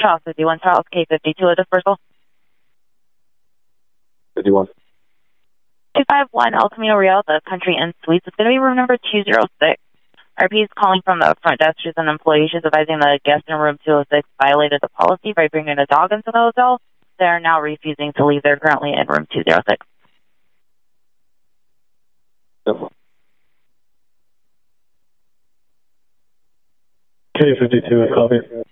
Charles 51, Charles K52, a dispersal. 51. 251 El Camino Real, the Country Inn Suites. It's going to be room number 206. RP is calling from the front desk. She's an employee. She's advising the guest in room 206 violated the policy by bringing a dog into the hotel. They're now refusing to leave. They're currently in room 206. Yep. K52, copy.